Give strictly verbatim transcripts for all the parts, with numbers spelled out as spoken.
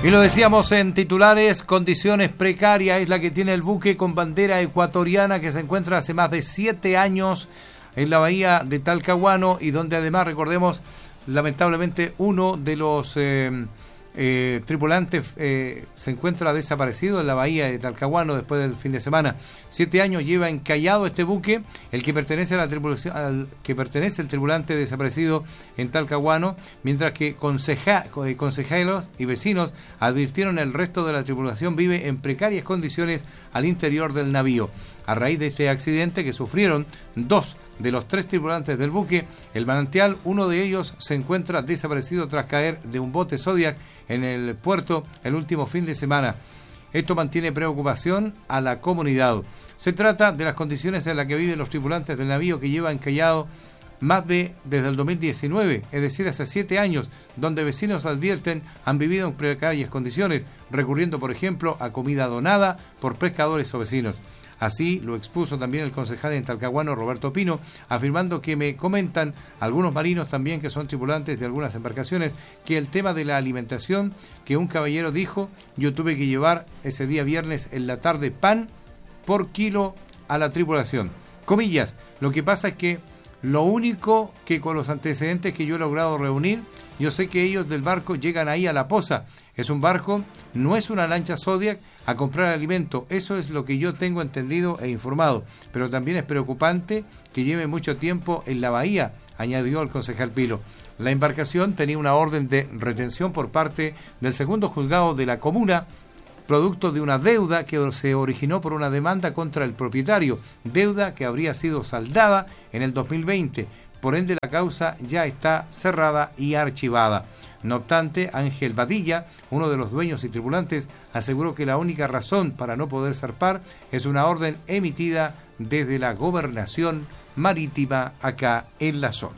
Y lo decíamos en titulares, condiciones precarias es la que tiene el buque con bandera ecuatoriana que se encuentra hace más de siete años en la bahía de Talcahuano y donde además, recordemos, lamentablemente uno de los eh, eh, tripulantes eh, se encuentra desaparecido en la bahía de Talcahuano después del fin de semana. Siete años lleva encallado este buque, el que pertenece a la tripulación, al que pertenece el tripulante desaparecido en Talcahuano, mientras que conceja, consejeros y vecinos advirtieron el resto de la tripulación vive en precarias condiciones al interior del navío. A raíz de este accidente que sufrieron dos de los tres tripulantes del buque, el Manantial, uno de ellos se encuentra desaparecido tras caer de un bote Zodiac en el puerto el último fin de semana. Esto mantiene preocupación a la comunidad. Se trata de las condiciones en las que viven los tripulantes del navío que lleva encallado más de desde el dos mil diecinueve, es decir, hace siete años, donde vecinos advierten han vivido en precarias condiciones, recurriendo, por ejemplo, a comida donada por pescadores o vecinos. Así lo expuso también el concejal en Talcahuano, Roberto Pino, afirmando que me comentan algunos marinos también que son tripulantes de algunas embarcaciones, que el tema de la alimentación, que un caballero dijo, yo tuve que llevar ese día viernes en la tarde pan por kilo a la tripulación. Comillas, lo que pasa es que lo único que con los antecedentes que yo he logrado reunir, yo sé que ellos del barco llegan ahí a La Poza. Es un barco, no es una lancha Zodiac a comprar alimento. Eso es lo que yo tengo entendido e informado. Pero también es preocupante que lleve mucho tiempo en la bahía, añadió el concejal Pilo. La embarcación tenía una orden de retención por parte del segundo juzgado de la comuna, producto de una deuda que se originó por una demanda contra el propietario, deuda que habría sido saldada en el dos mil veinte. Por ende, la causa ya está cerrada y archivada. No obstante, Ángel Badilla, uno de los dueños y tripulantes, aseguró que la única razón para no poder zarpar es una orden emitida desde la gobernación marítima acá en la zona.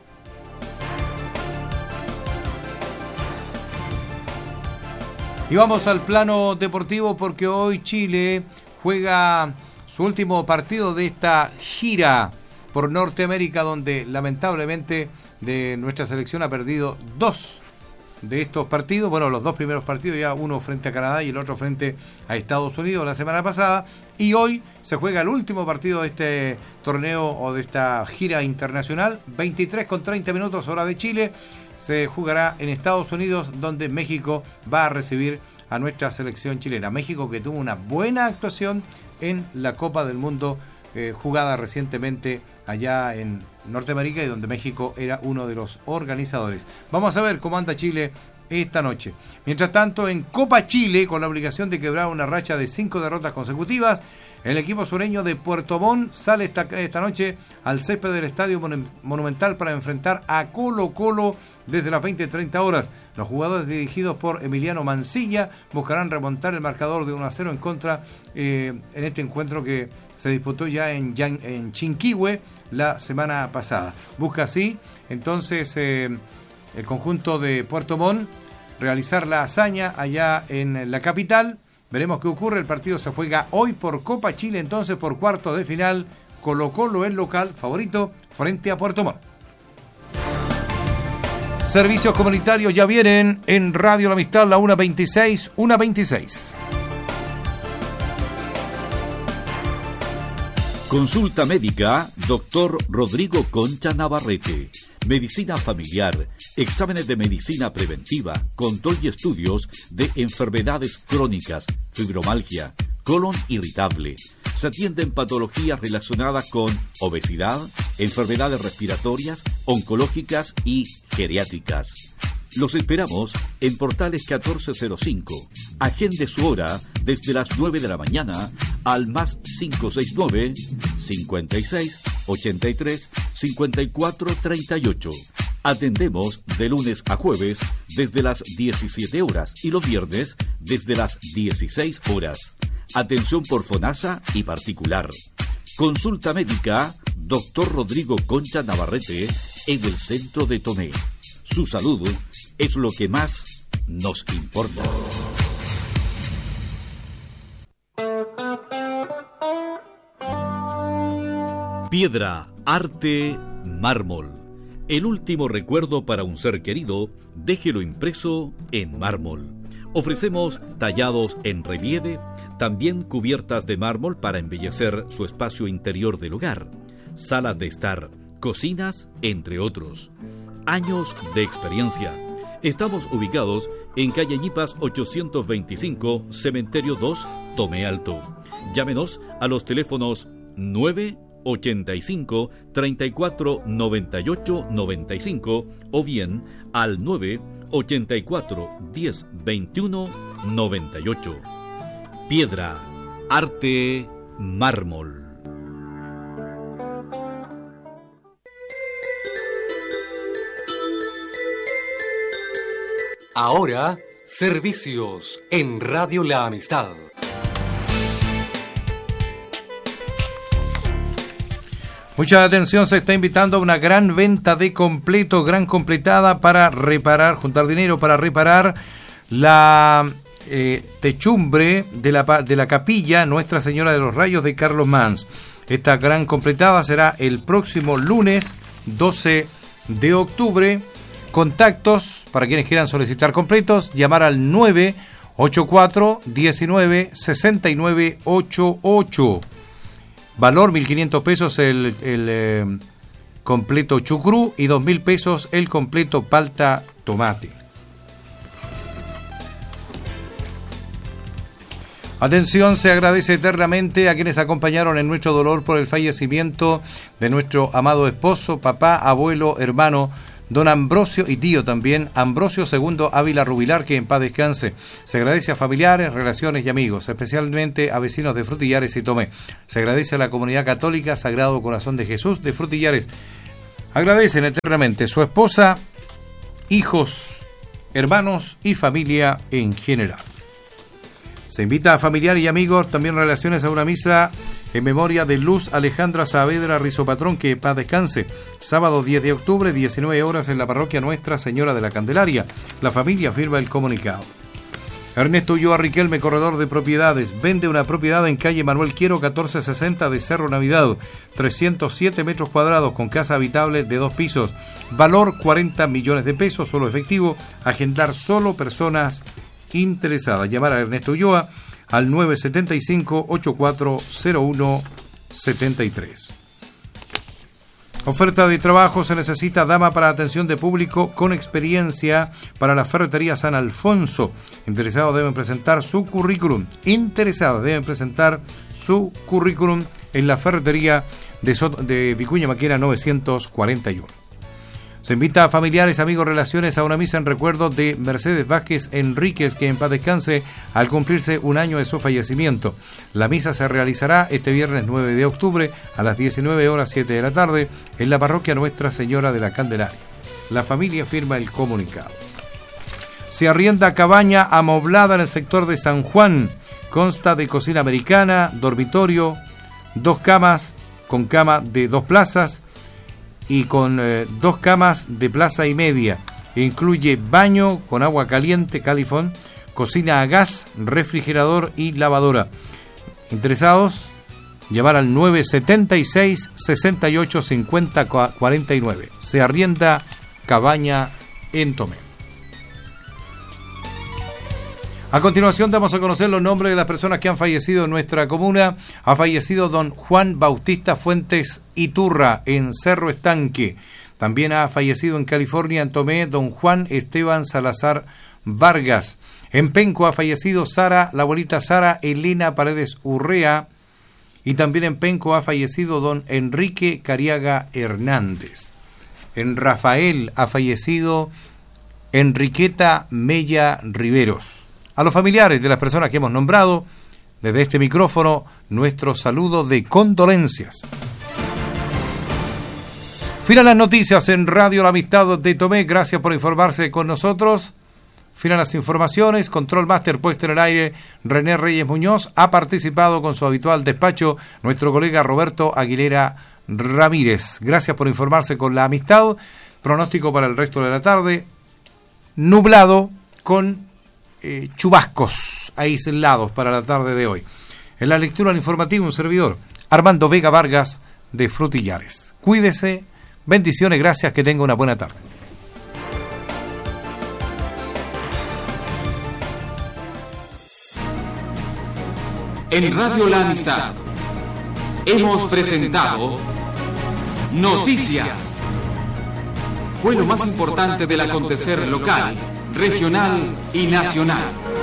Y vamos al plano deportivo porque hoy Chile juega su último partido de esta gira por Norteamérica, donde lamentablemente de nuestra selección ha perdido dos de estos partidos. Bueno, los dos primeros partidos, ya uno frente a Canadá y el otro frente a Estados Unidos la semana pasada. Y hoy se juega el último partido de este torneo o de esta gira internacional, veintitrés con treinta minutos hora de Chile. Se jugará en Estados Unidos, donde México va a recibir a nuestra selección chilena. México que tuvo una buena actuación en la Copa del Mundo eh, jugada recientemente allá en Norteamérica y donde México era uno de los organizadores. Vamos a ver cómo anda Chile esta noche. Mientras tanto, en Copa Chile, con la obligación de quebrar una racha de cinco derrotas consecutivas, el equipo sureño de Puerto Montt sale esta, esta noche al césped del Estadio Monumental para enfrentar a Colo Colo desde las veinte treinta horas. Los jugadores dirigidos por Emiliano Mancilla buscarán remontar el marcador de uno a cero en contra eh, en este encuentro que se disputó ya en, en Chinquihue la semana pasada. Busca así entonces eh, el conjunto de Puerto Montt realizar la hazaña allá en la capital. Veremos qué ocurre. El partido se juega hoy por Copa Chile, entonces por cuartos de final. Colo Colo, el local favorito, frente a Puerto Montt. Servicios comunitarios ya vienen en Radio La Amistad, la una veintiséis, una veintiséis. Consulta médica, doctor Rodrigo Concha Navarrete. Medicina familiar, exámenes de medicina preventiva, control y estudios de enfermedades crónicas, fibromialgia, colon irritable. Se atienden patologías relacionadas con obesidad, enfermedades respiratorias, oncológicas y geriátricas. Los esperamos en Portales catorce cero cinco. Agende su hora desde las nueve de la mañana al más cinco seis nueve, cincuenta y seis, ochenta y tres, cincuenta y cuatro treinta y ocho. Atendemos de lunes a jueves desde las diecisiete horas y los viernes desde las dieciséis horas. Atención por FONASA y particular. Consulta médica, doctor Rodrigo Concha Navarrete, en el centro de Tomé. Su salud es lo que más nos importa. Piedra, arte, mármol. El último recuerdo para un ser querido, déjelo impreso en mármol. Ofrecemos tallados en relieve, también cubiertas de mármol para embellecer su espacio interior del hogar, salas de estar, cocinas, entre otros. Años de experiencia. Estamos ubicados en calle Ñipas ochocientos veinticinco, Cementerio dos, Tomé Alto. Llámenos a los teléfonos nueve ochenta y cinco, treinta y cuatro, noventa y ocho, noventa y cinco o bien al nueve ochenta y cuatro, diez, veintiuno, noventa y ocho. Piedra, arte, mármol. Ahora, servicios en Radio La Amistad. Mucha atención, se está invitando a una gran venta de completo, gran completada para reparar, juntar dinero para reparar la eh, techumbre de la, de la capilla Nuestra Señora de los Rayos de Carlos Mans. Esta gran completada será el próximo lunes doce de octubre. Contactos para quienes quieran solicitar completos, llamar al nueve ochenta y cuatro, diecinueve, sesenta y nueve, ochenta y ocho. Valor mil quinientos pesos el, el eh, completo chucrú y dos mil pesos el completo palta tomate. Atención, se agradece eternamente a quienes acompañaron en nuestro dolor por el fallecimiento de nuestro amado esposo, papá, abuelo, hermano, don Ambrosio y tío también, Ambrosio segundo Ávila Rubilar, que en paz descanse. Se agradece a familiares, relaciones y amigos, especialmente a vecinos de Frutillares y Tomé. Se agradece a la comunidad católica Sagrado Corazón de Jesús de Frutillares. Agradecen eternamente su esposa, hijos, hermanos y familia en general. Se invita a familiares y amigos, también relaciones, a una misa en memoria de Luz Alejandra Saavedra Rizopatrón, que en paz descanse. Sábado diez de octubre, diecinueve horas, en la parroquia Nuestra Señora de la Candelaria. La familia firma el comunicado. Ernesto Ulloa Riquelme, corredor de propiedades, vende una propiedad en calle Manuel Quiero catorce sesenta de Cerro Navidad, trescientos siete metros cuadrados con casa habitable de dos pisos. Valor cuarenta millones de pesos, solo efectivo. Agendar solo personas interesadas. Llamar a Ernesto Ulloa al nueve setenta y cinco, ochenta y cuatro, cero uno setenta y tres. Oferta de trabajo. Se necesita dama para atención de público con experiencia para la ferretería San Alfonso. Interesados deben presentar su currículum. Interesadas deben presentar su currículum en la ferretería de, so- de Vicuña Maquena novecientos cuarenta y uno. Se invita a familiares, amigos, relaciones a una misa en recuerdo de Mercedes Vázquez Enríquez, que en paz descanse al cumplirse un año de su fallecimiento. La misa se realizará este viernes nueve de octubre a las diecinueve horas siete de la tarde en la parroquia Nuestra Señora de la Candelaria. La familia firma el comunicado. Se arrienda cabaña amoblada en el sector de San Juan. Consta de cocina americana, dormitorio, dos camas con cama de dos plazas, y con eh, dos camas de plaza y media. Incluye baño con agua caliente, califón, cocina a gas, refrigerador y lavadora. Interesados, llamar al nueve setenta y seis, sesenta y ocho, cincuenta, cuarenta y nueve. Se arrienda cabaña en Tomé. A continuación damos a conocer los nombres de las personas que han fallecido en nuestra comuna. Ha fallecido don Juan Bautista Fuentes Iturra en Cerro Estanque. También ha fallecido en California, en Tomé, don Juan Esteban Salazar Vargas. En Penco ha fallecido Sara, la abuelita Sara Elena Paredes Urrea. Y también en Penco ha fallecido don Enrique Cariaga Hernández. En Rafael ha fallecido Enriqueta Mella Riveros. A los familiares de las personas que hemos nombrado, desde este micrófono, nuestro saludo de condolencias. Finan las noticias en Radio La Amistad de Tomé. Gracias por informarse con nosotros. Finan las informaciones. Control Master puesto en el aire, René Reyes Muñoz. Ha participado con su habitual despacho nuestro colega Roberto Aguilera Ramírez. Gracias por informarse con La Amistad. Pronóstico para el resto de la tarde: nublado con Eh, chubascos aislados para la tarde de hoy. En la lectura del informativo, un servidor, Armando Vega Vargas, de Frutillares. Cuídese, bendiciones, gracias, que tenga una buena tarde. En Radio La Amistad hemos presentado Noticias. Fue lo más importante del acontecer local, regional y nacional.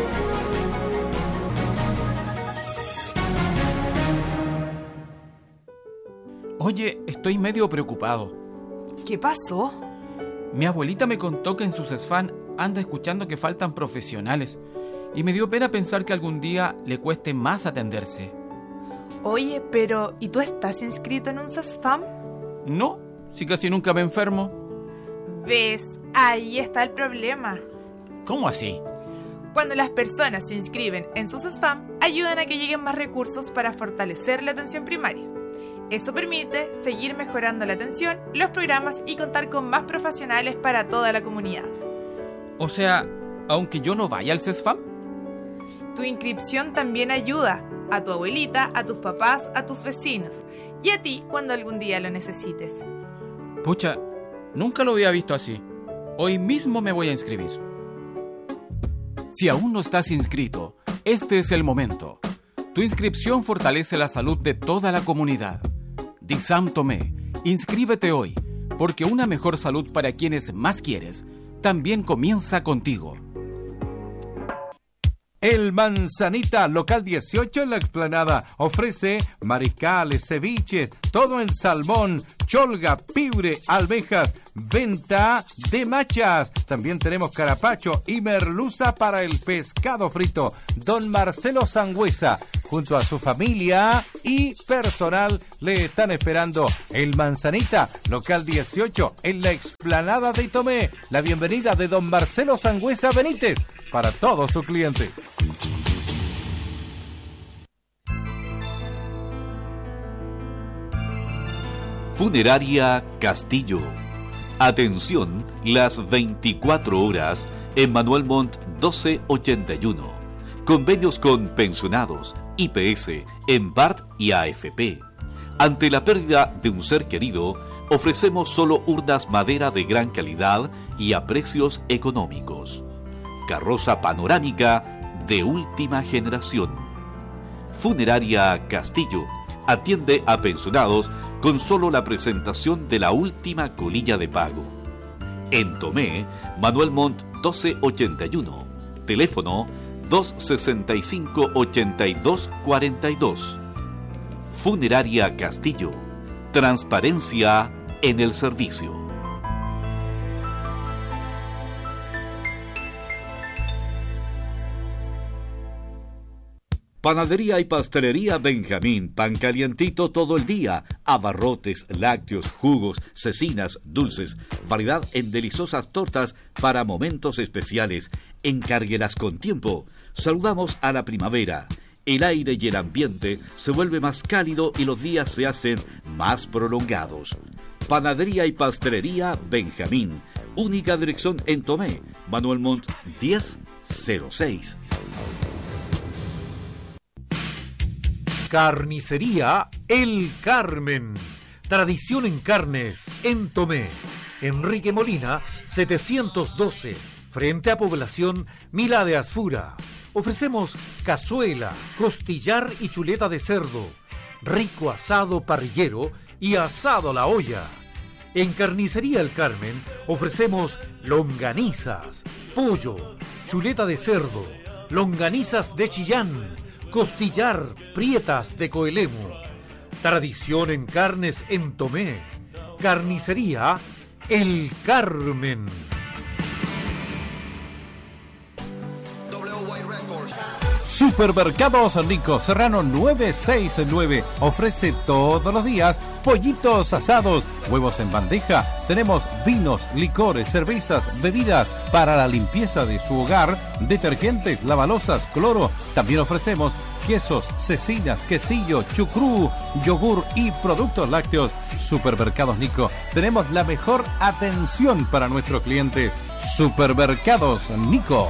Oye, estoy medio preocupado. ¿Qué pasó? Mi abuelita me contó que en su CESFAM anda escuchando que faltan profesionales y me dio pena pensar que algún día le cueste más atenderse. Oye, pero ¿y tú estás inscrito en un CESFAM? No, si casi nunca me enfermo. ¿Ves? Ahí está el problema. ¿Cómo así? Cuando las personas se inscriben en su CESFAM, ayudan a que lleguen más recursos para fortalecer la atención primaria. Eso permite seguir mejorando la atención, los programas y contar con más profesionales para toda la comunidad. O sea, aunque yo no vaya al CESFAM. Tu inscripción también ayuda a tu abuelita, a tus papás, a tus vecinos y a ti cuando algún día lo necesites. Pucha, nunca lo había visto así. Hoy mismo me voy a inscribir. Si aún no estás inscrito, este es el momento. Tu inscripción fortalece la salud de toda la comunidad. Dixam Tomé, inscríbete hoy, porque una mejor salud para quienes más quieres también comienza contigo. El Manzanita, local dieciocho en la Explanada, ofrece mariscales, ceviches, todo en salmón, cholga, piure, almejas, venta de machas. También tenemos carapacho y merluza para el pescado frito. Don Marcelo Sangüesa, junto a su familia y personal, le están esperando. El Manzanita, local dieciocho en la Explanada de Tomé. La bienvenida de don Marcelo Sangüesa Benítez para todos sus clientes. Funeraria Castillo. Atención las veinticuatro horas en Manuel Montt doce ochenta y uno. Convenios con pensionados, I P S, EMBART y A F P. Ante la pérdida de un ser querido, ofrecemos solo urnas madera de gran calidad y a precios económicos. Carroza panorámica de última generación. Funeraria Castillo atiende a pensionados con solo la presentación de la última colilla de pago. En Tomé, Manuel Montt doce ochenta y uno. Teléfono dos sesenta y cinco, ochenta y dos cuarenta y dos. Funeraria Castillo. Transparencia en el servicio. Panadería y pastelería Benjamín, pan calientito todo el día, abarrotes, lácteos, jugos, cecinas, dulces, variedad en deliciosas tortas para momentos especiales. Encárguelas con tiempo. Saludamos a la primavera. El aire y el ambiente se vuelve más cálido y los días se hacen más prolongados. Panadería y pastelería Benjamín, única dirección en Tomé, Manuel Montt diez cero seis. Carnicería El Carmen. Tradición en carnes en Tomé. Enrique Molina, setecientos doce, frente a Población Mila de Asfura. Ofrecemos cazuela, costillar y chuleta de cerdo, rico asado parrillero y asado a la olla. En Carnicería El Carmen ofrecemos longanizas, pollo, chuleta de cerdo, longanizas de Chillán, costillar, prietas de Coelemu. Tradición en carnes en Tomé. Carnicería El Carmen. Supermercados Nico Serrano nueve seis nueve ofrece todos los días pollitos asados, huevos en bandeja. Tenemos vinos, licores, cervezas, bebidas para la limpieza de su hogar, detergentes, lavalosas, cloro. También ofrecemos quesos, cecinas, quesillo, chucrú, yogur y productos lácteos. Supermercados Nico, tenemos la mejor atención para nuestros clientes. Supermercados Nico.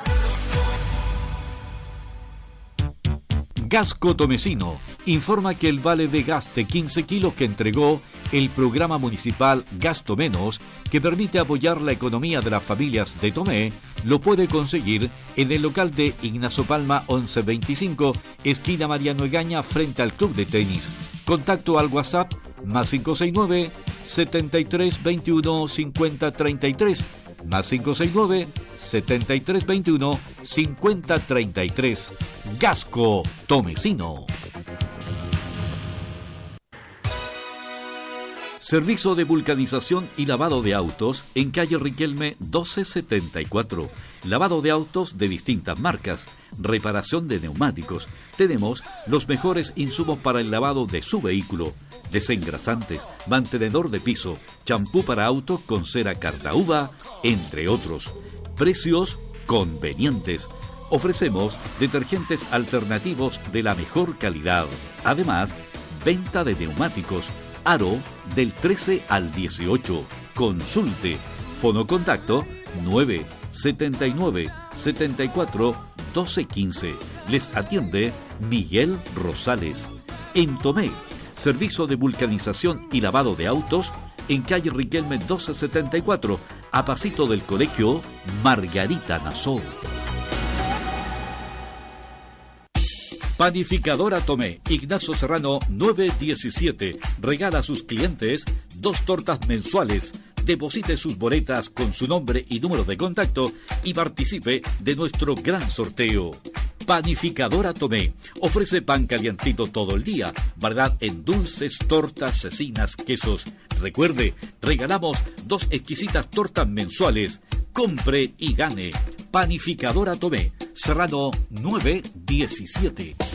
Gasco Tomecino informa que el vale de gas de quince kilos que entregó el programa municipal Gasto Menos, que permite apoyar la economía de las familias de Tomé, lo puede conseguir en el local de Ignacio Palma once veinticinco, esquina Mariano Egaña, frente al club de tenis. Contacto al WhatsApp más cinco seis nueve, setenta y tres veintiuno, cincuenta treinta y tres, más cinco seis nueve, setenta y tres veintiuno, cincuenta treinta y tres. Gasco Tomecino. Servicio de vulcanización y lavado de autos en calle Riquelme doce setenta y cuatro. Lavado de autos de distintas marcas, reparación de neumáticos. Tenemos los mejores insumos para el lavado de su vehículo: desengrasantes, mantenedor de piso, champú para auto con cera Cartauba, entre otros. Precios convenientes. Ofrecemos detergentes alternativos de la mejor calidad. Además, venta de neumáticos. Aro del trece al dieciocho. Consulte. Fonocontacto nueve setenta y nueve, setenta y cuatro, doce quince. Les atiende Miguel Rosales. En Tomé, servicio de vulcanización y lavado de autos en calle Riquelme doce setenta y cuatro, a pasito del colegio Margarita Nassau. Panificadora Tomé, Ignacio Serrano nueve diecisiete. Regala a sus clientes dos tortas mensuales. Deposite sus boletas con su nombre y número de contacto y participe de nuestro gran sorteo. Panificadora Tomé ofrece pan calientito todo el día, variedad en dulces, tortas, cecinas, quesos. Recuerde, regalamos dos exquisitas tortas mensuales. Compre y gane. Panificadora Tomé, Serrano nueve diecisiete.